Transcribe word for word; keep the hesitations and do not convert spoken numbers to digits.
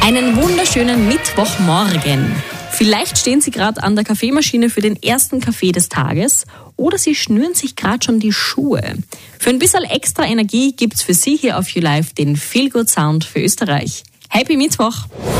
Einen wunderschönen Mittwochmorgen. Vielleicht stehen Sie gerade an der Kaffeemaschine für den ersten Kaffee des Tages oder Sie schnüren sich gerade schon die Schuhe. Für ein bisschen extra Energie gibt's für Sie hier auf YouLife den Feel Good Sound für Österreich. Happy Mittwoch!